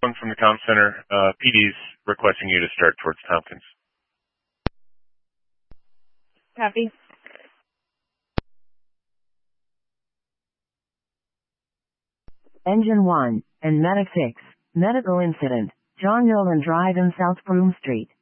1 from the comm center. PD's requesting you to start towards Tompkins. Copy. Engine 1 and Medic 6. Medical incident. John Nolan Drive in South Broome Street.